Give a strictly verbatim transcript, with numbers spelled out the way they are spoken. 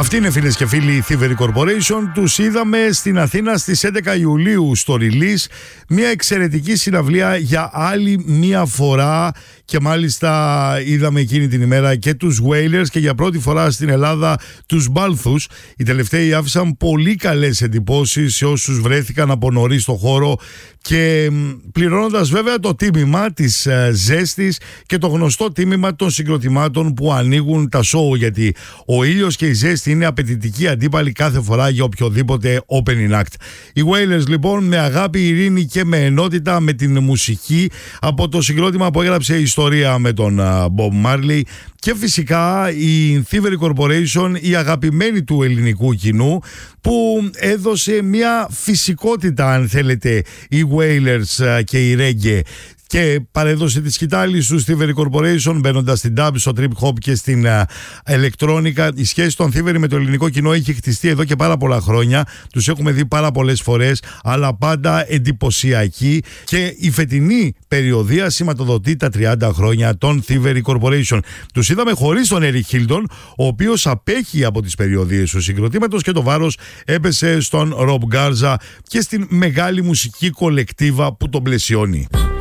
Αυτή είναι, φίλες και φίλοι, η Thievery Corporation. Τους είδαμε στην Αθήνα στις έντεκα Ιουλίου στο release. Μια εξαιρετική συναυλία για άλλη μια φορά. Και μάλιστα είδαμε εκείνη την ημέρα και τους Wailers και για πρώτη φορά στην Ελλάδα τους Balthus. Οι τελευταίοι άφησαν πολύ καλές εντυπώσεις σε όσους βρέθηκαν από νωρίς στο χώρο και πληρώνοντας βέβαια το τίμημα της ε, ζέστης και το γνωστό τίμημα των συγκροτημάτων που ανοίγουν τα show, γιατί ο ήλιος και η ζέστη είναι απαιτητικοί αντίπαλοι κάθε φορά για οποιοδήποτε opening act. Οι Wailers λοιπόν, με αγάπη, ειρήνη και με ενότητα με την μουσική, από το συγκρότημα που έγραψε ιστορία με τον uh, Bob Marley, και φυσικά η Thievery Corporation, η αγαπημένη του ελληνικού κοινού, που έδωσε μια φυσικότητα, αν θέλετε, οι Wailers uh, και οι Reggae, και παρέδωσε τη σκητάλη στους Thievery Corporation, μπαίνοντας στην dub, στο trip hop και στην ηλεκτρόνικα. Η σχέση των Thievery με το ελληνικό κοινό έχει χτιστεί εδώ και πάρα πολλά χρόνια. Τους έχουμε δει πάρα πολλές φορές, αλλά πάντα εντυπωσιακοί, και η φετινή περιοδεία σηματοδοτεί τα τριάντα χρόνια των Thievery Corporation. Τους είδαμε χωρίς τον Eric Hilton, ο οποίος απέχει από τις περιοδίες του συγκροτήματος, και το βάρος έπεσε στον Rob Garza και στην μεγάλη μουσική κολεκτίβα που τον πλαισιώνει.